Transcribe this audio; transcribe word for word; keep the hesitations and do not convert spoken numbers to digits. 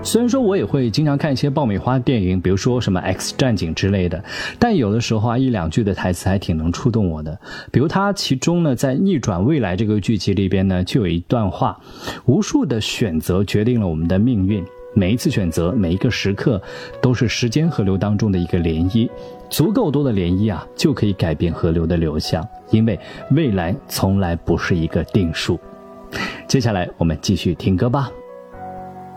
虽然说我也会经常看一些爆米花电影，比如说什么 X 战警之类的，但有的时候啊，一两句的台词还挺能触动我的。比如它其中呢，在逆转未来这个剧集里边呢，就有一段话：无数的选择决定了我们的命运，每一次选择，每一个时刻，都是时间河流当中的一个涟漪。足够多的涟漪啊，就可以改变河流的流向，因为未来从来不是一个定数。接下来我们继续听歌吧。